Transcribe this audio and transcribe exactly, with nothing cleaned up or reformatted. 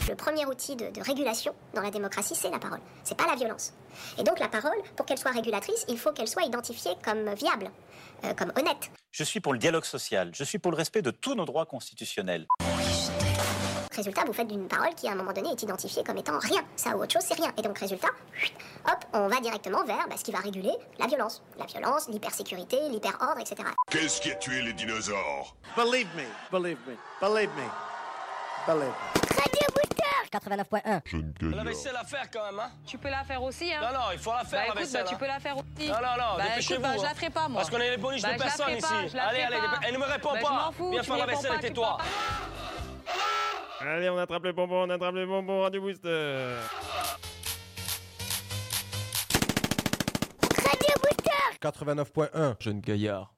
Le premier outil de, de régulation dans la démocratie, c'est la parole. C'est pas la violence. Et donc la parole, pour qu'elle soit régulatrice, il faut qu'elle soit identifiée comme viable, euh, comme honnête. Je suis pour le dialogue social. Je suis pour le respect de tous nos droits constitutionnels. Résultat, vous faites d'une parole qui, à un moment donné, est identifiée comme étant rien. Ça ou autre chose, c'est rien. Et donc, résultat, hop, on va directement vers bah, ce qui va réguler la violence. La violence, l'hypersécurité, l'hyperordre, et cetera. Qu'est-ce qui a tué les dinosaures? Believe me, believe me, believe me, believe me. Radio Booster quatre-vingt-neuf point un. La vaisselle à faire quand même, hein? Tu peux la faire aussi, hein? Non, non, il faut la faire, bah, la écoute, vaisselle. Bah, tu hein. peux la faire aussi. Non, non, non, bah, dépêchez-vous. Bah, hein. je la ferai pas, moi. Parce qu'on est les boniches bah, de personne ici. Pas, je la allez, allez, pas. elle ne me répond bah, pas. Je m'en fous, Viens faire la vaisselle et tais-toi. Allez, on attrape les bonbons, on attrape les bonbons, Radio Booster. Radio Booster quatre-vingt-neuf point un. Jeune gaillard.